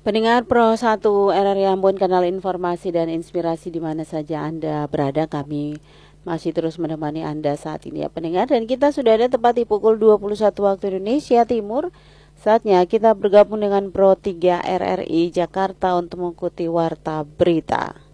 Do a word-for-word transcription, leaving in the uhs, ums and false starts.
Pendengar Pro satu R R I Ambon, kanal informasi dan inspirasi di mana saja Anda berada, kami masih terus menemani Anda saat ini ya pendengar. Dan kita sudah ada tepat di pukul dua puluh satu waktu Indonesia Timur. Saatnya kita bergabung dengan Pro tiga R R I Jakarta untuk mengikuti Warta Berita.